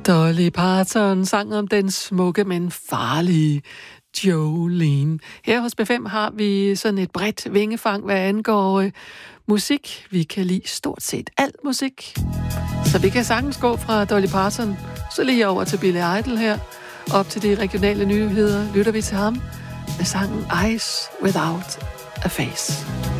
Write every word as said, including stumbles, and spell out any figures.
Dolly Parton sang om den smukke, men farlige Jolene. Her hos B fem har vi sådan et bredt vingefang, hvad angår øh, musik. Vi kan lide stort set al musik. Så vi kan sagtens gå fra Dolly Parton, så lige over til Billy Idol her. Op til de regionale nyheder lytter vi til ham med sangen Eyes Without a Face.